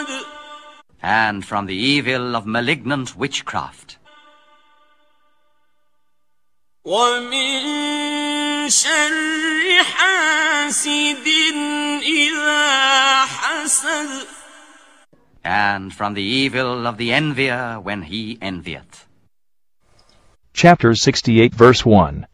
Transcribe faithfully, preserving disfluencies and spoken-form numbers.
حسد and from the evil of malignant witchcraft. ومن شر حاسد إذا حسد And from the evil of the envier when he envieth. Chapter sixty-eight, verse one.